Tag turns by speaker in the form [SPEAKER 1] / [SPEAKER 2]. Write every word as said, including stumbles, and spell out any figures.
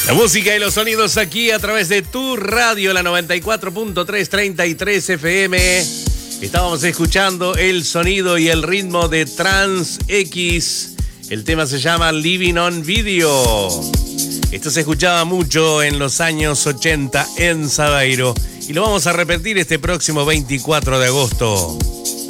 [SPEAKER 1] La música y los sonidos aquí a través de tu radio, la noventa y cuatro punto tres, treinta y tres F M. Estábamos escuchando el sonido y el ritmo de Trans X. El tema se llama Living on Video. Esto se escuchaba mucho en los años ochenta en Sabeiro y lo vamos a repetir este próximo veinticuatro de agosto.